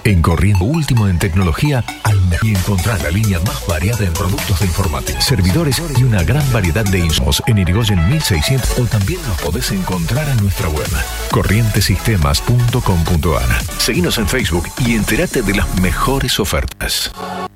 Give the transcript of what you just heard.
En Corriente, último en tecnología, y encontrar la línea más variada en productos de informática, servidores y una gran variedad de insumos en Irigoyen 1600, o también nos podés encontrar en nuestra web corrientesistemas.com.ar. Seguinos en Facebook y entérate de las mejores ofertas.